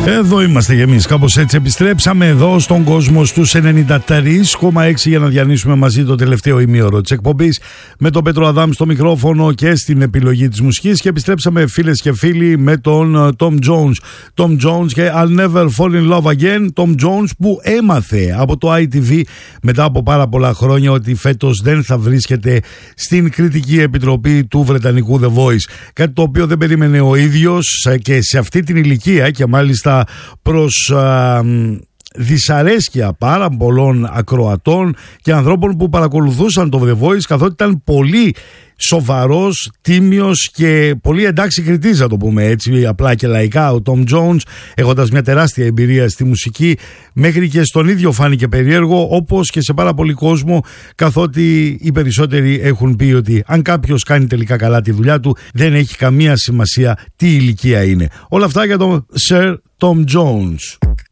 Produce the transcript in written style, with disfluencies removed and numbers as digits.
Εδώ είμαστε κι εμείς, κάπως έτσι επιστρέψαμε εδώ στον κόσμο στους 93,6 για να διανύσουμε μαζί το τελευταίο ημίωρο της εκπομπής με τον Πέτρο Αδάμ στο μικρόφωνο και στην επιλογή της μουσικής, και επιστρέψαμε φίλες και φίλοι με τον Tom Jones. Tom Jones και I'll Never Fall in Love Again. Tom Jones που έμαθε από το ITV μετά από πάρα πολλά χρόνια ότι φέτος δεν θα βρίσκεται στην κριτική επιτροπή του βρετανικού The Voice, κάτι το οποίο δεν περίμενε ο ίδιος και σε αυτή την ηλικία, και μάλιστα προς δυσαρέσκεια πάρα πολλών ακροατών και ανθρώπων που παρακολουθούσαν το The Voice, καθότι ήταν πολύ σοβαρός, τίμιος και πολύ εντάξει κριτής, να το πούμε έτσι απλά και λαϊκά, ο Tom Jones, έχοντας μια τεράστια εμπειρία στη μουσική. Μέχρι και στον ίδιο φάνηκε περίεργο, όπως και σε πάρα πολύ κόσμο, καθότι οι περισσότεροι έχουν πει ότι αν κάποιος κάνει τελικά καλά τη δουλειά του, δεν έχει καμία σημασία τι ηλικία είναι. Όλα αυτά για τον Sir Tom Jones.